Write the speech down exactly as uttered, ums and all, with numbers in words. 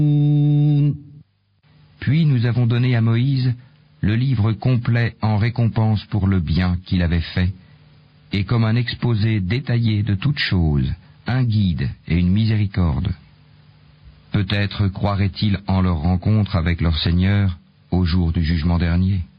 Puis nous avons donné à Moïse le livre complet en récompense pour le bien qu'il avait fait, et comme un exposé détaillé de toutes choses, un guide et une miséricorde. Peut-être croiraient-ils en leur rencontre avec leur Seigneur au jour du jugement dernier.